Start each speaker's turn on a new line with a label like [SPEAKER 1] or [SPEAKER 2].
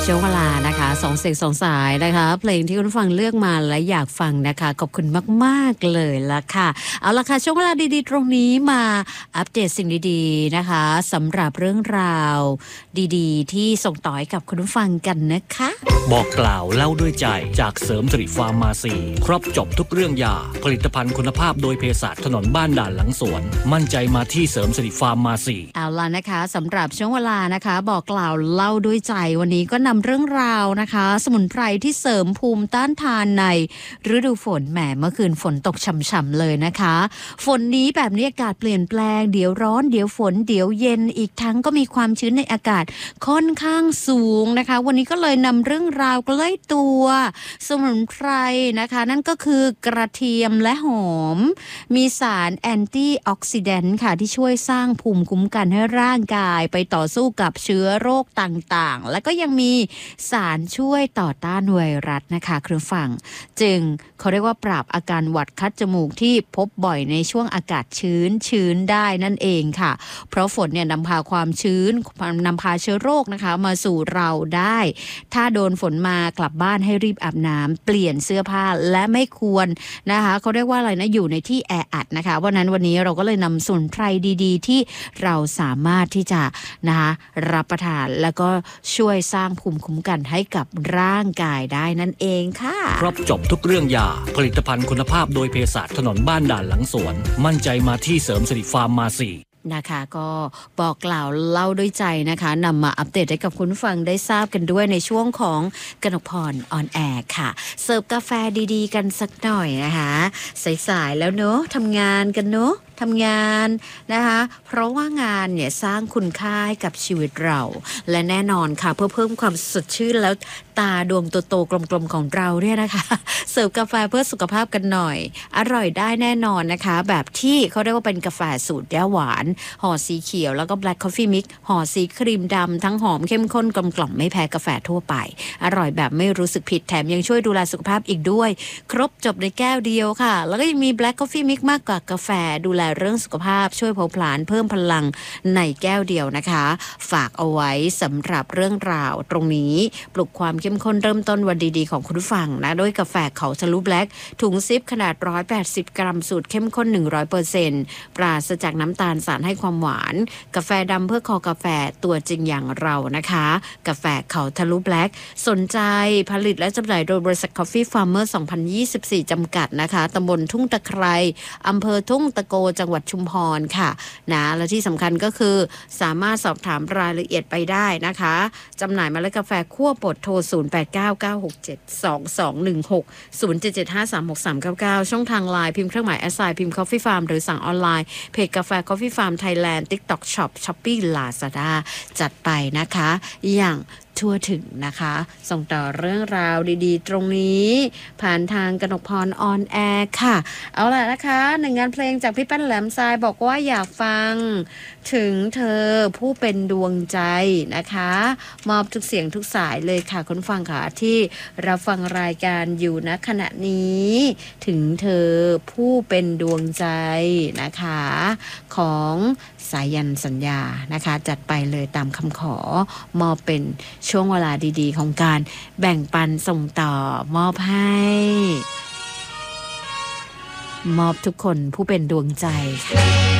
[SPEAKER 1] ช่วงเวลานะคะสองเสียงสองสายนะคะเพลงที่คุณฟังเลือกมาและอยากฟังนะคะขอบคุณมากๆเลยละค่ะเอาละค่ะช่วงเวลาดีๆตรงนี้มาอัปเดตสิ่งดีๆนะคะสำหรับเรื่องราวดีๆที่ส่งต่อให้กับคุณผู้ฟังกันนะคะ
[SPEAKER 2] บอกกล่าวเล่าด้วยใจจากเสริมสิริฟาร์มาซีครบจบทุกเรื่องยาผลิตภัณฑ์คุณภาพโดยเภสัชถนนบ้านด่านหลังสวนมั่นใจมาที่เสริมสิริฟาร์มาซี
[SPEAKER 1] เอาล่ะนะคะสำหรับช่วงเวลานะคะบอกกล่าวเล่าด้วยใจวันนี้ก็นำเรื่องราวนะคะสมุนไพรที่เสริมภูมิต้านทานในฤดูฝนแหมเมื่อคืนฝนตกช่ำๆเลยนะคะฝนนี้แบบนี้อากาศเปลี่ยนแปลงเดี๋ยวร้อนเดี๋ยวฝนเดี๋ยวเย็นอีกทั้งก็มีความชื้นในอากาศค่อนข้างสูงนะคะวันนี้ก็เลยนำเรื่องราวใกล้ตัวสมุนไพรนะคะนั่นก็คือกระเทียมและหอมมีสารแอนตี้ออกซิแดนต์ค่ะที่ช่วยสร้างภูมิคุ้มกันให้ร่างกายไปต่อสู้กับเชื้อโรคต่างๆและก็ยังมีสารช่วยต่อต้านไวรัสนะคะคุณผู้ฟังจึงเขาเรียกว่าปราบอาการหวัดคัดจมูกที่พบบ่อยในช่วงอากาศชื้นได้นั่นเองค่ะเพราะฝนเนี่ยนำพาความชื้นนำพาเชื้อโรคนะคะมาสู่เราได้ถ้าโดนฝนมากลับบ้านให้รีบอาบน้ำเปลี่ยนเสื้อผ้าและไม่ควรนะคะเขาเรียกว่าอะไรนะอยู่ในที่แออัดนะคะเพราะนั้นวันนี้เราก็เลยนำสมุนไพรดีๆที่เราสามารถที่จะนะคะรับประทานแล้วก็ช่วยสร้างภูมิคุ้มกันให้กับร่างกายได้นั่นเองค่ะ
[SPEAKER 2] ครบจบทุกเรื่องยาผลิตภัณฑ์คุณภาพโดยเภสัชถนนบ้านด่านหลังสวนมั่นใจมาที่เสริมสิริฟาร์มาซี
[SPEAKER 1] นะคะก็บอกกล่าวเล่าด้วยใจนะคะนำมาอัปเดตให้กับคุณผู้ฟังได้ทราบกันด้วยในช่วงของกนกพรออนแอร์ค่ะเสิร์ฟกาแฟดีๆกันสักหน่อยนะคะสายๆแล้วเนอะทำงานกันเนอะทำงานนะคะเพราะว่างานเนี่ยสร้างคุณค่าให้กับชีวิตเราและแน่นอนค่ะเพื่อเพิ่มความสดชื่นแล้วตาดวงโตๆกลมๆของเราเนี่ยนะคะเสิร์ฟกาแฟเพื่อสุขภาพกันหน่อยอร่อยได้แน่นอนนะคะแบบที่เขาเรียกว่าเป็นกาแฟสูตรย่าหวานห่อสีเขียวแล้วก็ Black Coffee Mix ห่อสีครีมดำทั้งหอมเข้มข้นกลมกล่อมไม่แพ้กาแฟทั่วไปอร่อยแบบไม่รู้สึกผิดแถมยังช่วยดูแลสุขภาพอีกด้วยครบจบในแก้วเดียวค่ะแล้วก็ยังมี Black Coffee Mix มากกว่ากาแฟดูแลเรื่องสุขภาพช่วยเผาผลาญเพิ่มพลังในแก้วเดียวนะคะฝากเอาไว้สำหรับเรื่องราวตรงนี้ปลุกความเข้มข้นเริ่มต้นวันดีๆของคุณผู้ฟังนะด้วยกาแฟเขาทะลุแบล็คถุงซิปขนาด180กรัมสูตรเข้มข้น 100% ปราศจากน้ำตาลสารให้ความหวานกาแฟดำเพื่อคอกาแฟตัวจริงอย่างเรานะคะกาแฟเขาทะลุแบล็คสนใจผลิตและจำหน่ายโดยบริษัท Coffee Farmer 2024 จำกัดนะคะตำบลทุ่งตะไคร้อำเภอทุ่งตะโกจังหวัดชุมพรค่ะนะและที่สำคัญก็คือสามารถสอบถามรายละเอียดไปได้นะคะจำหน่ายเมล็ดกาแฟคั่วบดโทร 0899672216 0775363399 ช่องทางไลน์พิมพ์เครื่องหมาย@พิมพ์ Coffee Farm หรือสั่งออนไลน์เพจกาแฟ Coffee Farm Thailand TikTok Shop Shopee Lazada จัดไปนะคะอย่างทั่วถึงนะคะส่งต่อเรื่องราวดีๆตรงนี้ผ่านทางกนกพรออนแอร์ค่ะเอาล่ะนะคะหนึ่งงานเพลงจากพี่แป้นแหลมทรายบอกว่าอยากฟังถึงเธอผู้เป็นดวงใจนะคะมอบทุกเสียงทุกสายเลยค่ะคุณฟังค่ะที่รับฟังรายการอยู่ณขณะนี้ถึงเธอผู้เป็นดวงใจนะคะของสายันสัญญานะคะจัดไปเลยตามคำขอมอบเป็นช่วงเวลาดีๆของการแบ่งปันส่งต่อมอบให้มอบทุกคนผู้เป็นดวงใจค่ะ